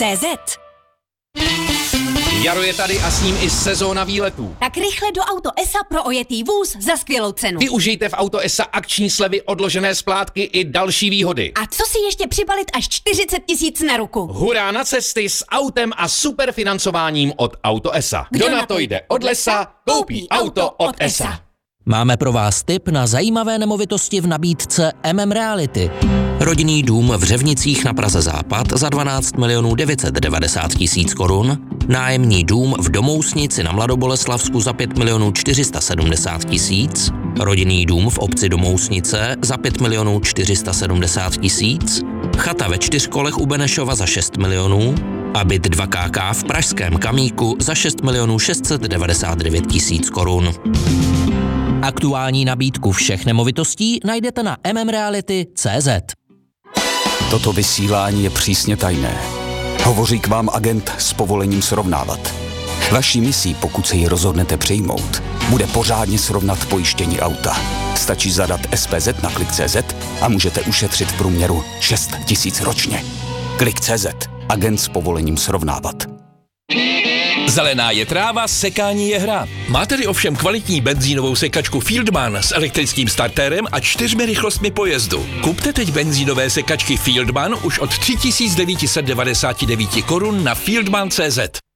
CZ. Jaro je tady a s ním i sezóna výletů. Tak rychle do Auto ESA pro ojetý vůz za skvělou cenu. Využijte v Auto ESA akční slevy, odložené splátky i další výhody. A co si ještě přibalit až 40 000 na ruku? Hurá na cesty s autem a superfinancováním od Auto ESA. Kdo na to jde od lesa, koupí auto od ESA. Máme pro vás tip na zajímavé nemovitosti v nabídce Reality. Rodinný dům v Řevnicích na Praze Západ za 12 990 000 korun, nájemní dům v Domousnici na Mladoboleslavsku za 5 470 000, rodinný dům v obci Domousnice za 5 470 000, chata ve Čtyřkolech u Benešova za 6 milionů a byt 2KK v pražském Kamíku za 6 699 000 korun. Aktuální nabídku všech nemovitostí najdete na mmreality.cz. Toto vysílání je přísně tajné. Hovoří k vám agent s povolením srovnávat. Vaší misí, pokud se ji rozhodnete přijmout, bude pořádně srovnat pojištění auta. Stačí zadat SPZ na Klik.cz a můžete ušetřit v průměru 6 000 ročně. Klik.cz. Agent s povolením srovnávat. Zelená je tráva, sekání je hra. Má tedy ovšem kvalitní benzínovou sekačku Fieldman s elektrickým startérem a 4 rychlostmi pojezdu. Kupte teď benzínové sekačky Fieldman už od 3999 korun na fieldman.cz.